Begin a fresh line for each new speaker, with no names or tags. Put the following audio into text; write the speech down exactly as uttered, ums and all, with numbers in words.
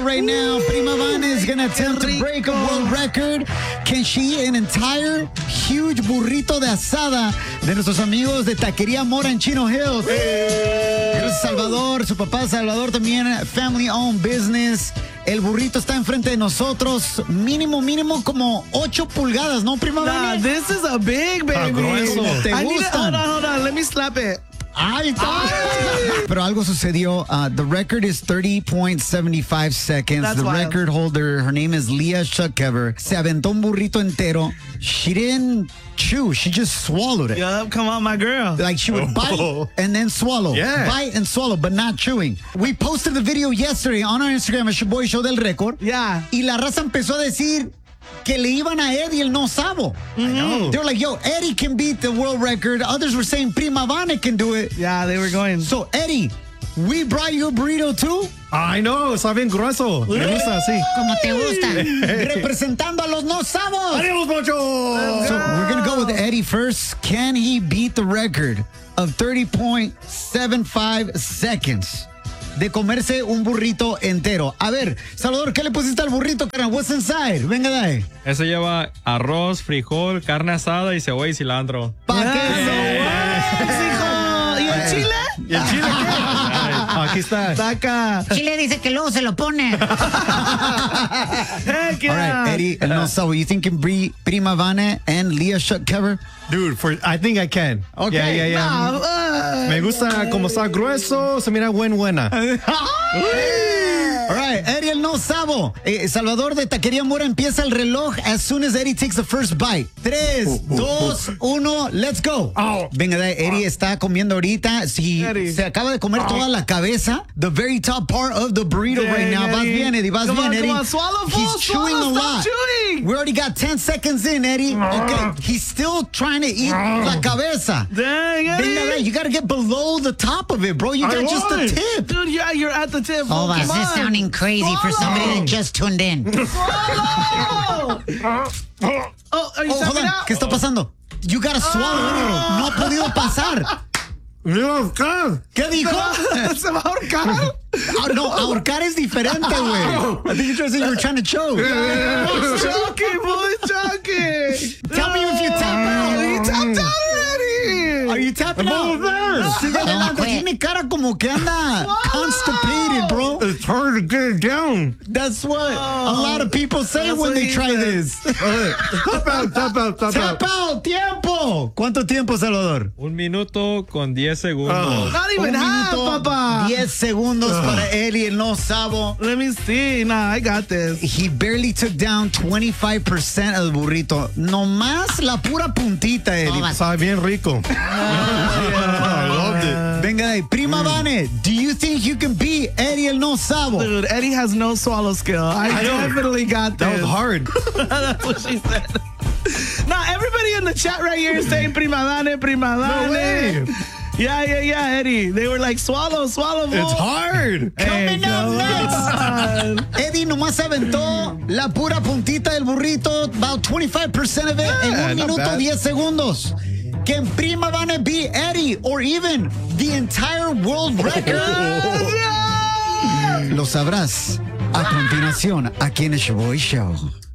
Right now, Prima Vane is going to attempt to break a world record. Can she eat an entire huge burrito de asada de nuestros amigos de Taquería Mora en Chino Hills? Gracias, Salvador. Su papá Salvador también, family-owned business. El burrito está enfrente de nosotros. Mínimo, mínimo como ocho pulgadas, ¿no, Prima Vane?
Nah, this is a big baby.
Grueso. ¿Te
I need it.
gustan?
Hold on, hold on. Let me slap it.
Ahí está. Pero algo sucedió. Uh, the record is thirty point seven five seconds.
That's
the
wild.
record holder, her name is Leah Shuckever. Se aventó un burrito entero. She didn't chew. She just swallowed it.
Yup, come on, my girl.
Like she would bite and then swallow.
Yeah.
Bite and swallow, but not chewing. We posted the video yesterday on our Instagram at Shaboy Show del Récord.
Yeah.
Y la raza empezó a decir que le iban a Eddie el no sabo.
I know.
They were like, yo, Eddie can beat the world record. Others were saying Prima Vane can do it.
Yeah, they were going.
So, Eddie, we brought you a burrito too.
I know, está bien grueso. Me gusta así.
Como te gusta. Representando a los no sabos.
¡Adiós, Poncho!
So, we're going to go with Eddie first. Can he beat the record of thirty point seven five seconds de comerse un burrito entero? A ver, Salvador, ¿qué le pusiste al burrito, carnal? What's inside? Venga de ahí.
Eso lleva arroz, frijol, carne asada y cebolla y cilantro.
¿Pa' qué?
hijo. ¿Y el chile?
¿Y el chile qué? Aquí está.
Saca.
Chile dice que luego se lo pone.
Heck
All right,
yeah.
Eddie, el no sabo, you think you can beat Prima Vane and Leah Shuckever?
Dude, for, I think I can.
Okay.
Yeah, yeah, yeah.
Ah, uh,
Me gusta como está grueso, se mira buen buena.
All right, Eddie el no sabo. Eh, Salvador de Taquería Mora empieza el reloj as soon as Eddie takes the first bite. Tres, dos, uno, let's go.
Oh.
Venga, de- Eddie está comiendo ahorita. Si
Eddie.
se acaba de comer toda la cabeza, the very top part of the burrito
Dang,
right now. Vas
Eddie.
bien, Eddie, vas
Come
bien,
on,
Eddie.
come on, swallow full,
He's chewing
swallow,
a
stop
lot.
chewing.
We already got ten seconds in, Eddie. Okay, he's still trying to eat la cabeza.
Dang,
Venga,
Eddie.
de- you got to get below the top of it, bro. You
I
got just the
won.
tip.
Dude, yeah, you're at the tip.
Oh,
Come
this is
on.
sounding crazy for somebody that just tuned in.
Swallow! Oh, are you
Oh, hold
tapping
on.
out?
¿Qué está pasando? You gotta swallow it. No ha podido pasar.
Dios, ¿qué?
¿Qué dijo?
¿Se va a ahorcar?
Ah, no, ahorcar es diferente, güey. I think you're trying to say you were trying to choke.
Choking, boy, choking.
Tell me if you tap out.
You tapped out already.
Are you tapping out? Sigue adelante.
quit.
Tiene cara como que anda constipated, bro.
It's hard to get it down.
That's what a lot of people say
That's
when
what
they
he
try
said.
this.
Tap out, tap out, tap
Tap
out.
out, tiempo. ¿Cuánto tiempo, Salvador?
Un minuto con diez segundos.
Not even
Un
half,
minuto,
papa.
diez segundos para Eddie, el no sabo.
Let me see. Nah, I got this.
He barely took down twenty-five percent of the burrito. Nomás la pura puntita, Eddie.
Toma.
Sabe bien rico. I loved it.
Venga de ahí. Prima Vane, do you think you can beat Eddie el no sabo?
Dude, Eddie has no swallow skill. I,
I know.
definitely got this.
That was hard.
That's what she said. Now, everybody in the chat right here is saying prima dane, prima dane.
No way.
Yeah, yeah, yeah, Eddie. They were like, swallow, swallow.
It's
fool.
hard.
Hey,
Coming up
come
next.
on.
Eddie nomás aventó la pura puntita del burrito, about twenty-five percent of it en
Yeah,
un
not
minuto
bad.
diez segundos. Can Prima Vane beat Eddie or even the entire world record? Lo sabrás a continuación aquí en el Shaboy Show.